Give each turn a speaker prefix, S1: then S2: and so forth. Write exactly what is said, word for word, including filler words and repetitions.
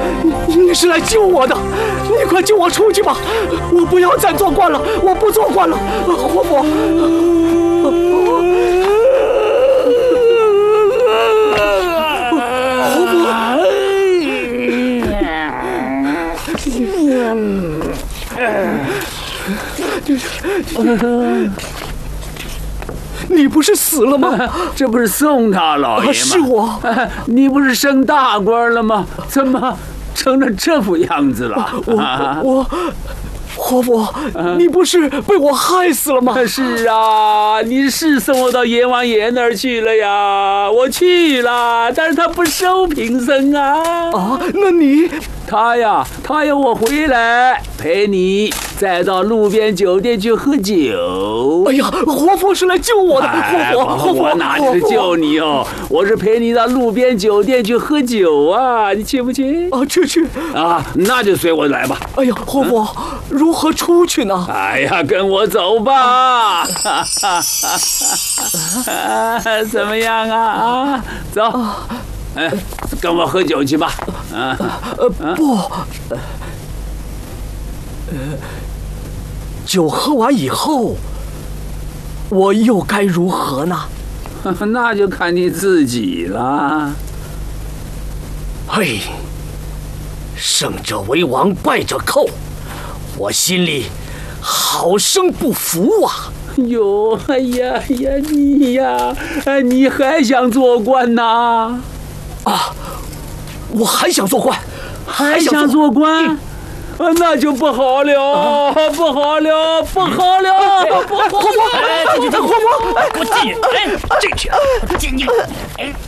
S1: 你是来救我的，你快救我出去吧！我不要再做官了，我不做官了，活佛。活佛。你不是死了吗？
S2: 这不是宋大老爷吗？
S1: 是我。
S2: 你不是升大官了吗？怎么成了这副样子了？
S1: 我我，活佛，你不是被我害死了吗？
S2: 是啊，你是送我到阎王爷那儿去了呀，我去了，但是他不收平生啊。
S1: 啊，那你？
S2: 他呀，他要我回来陪你，再到路边酒店去喝酒。
S1: 哎呀，活佛是来救我的，活佛，活佛，
S2: 我哪是救你哦，我是陪你到路边酒店去喝酒啊，你去不去？
S1: 啊，去去。啊，
S2: 那就随我来吧。
S1: 哎呀，活佛，如何出去呢？
S2: 哎呀，跟我走吧。怎么样啊？啊，走。哎，跟我喝酒去吧。啊，
S1: 呃，不，呃，酒喝完以后，我又该如何呢？
S2: 那就看你自己了。
S1: 嘿，胜者为王，败者寇，我心里好生不服啊！
S2: 哟，哎呀呀，你呀，哎，你还想做官呐？
S1: 啊，我还想做官，
S2: 还想做官，啊，那就不好了，不好了，不好了！
S1: 活佛，活佛，
S3: 哎，给我进去！哎，进去！进去！哎。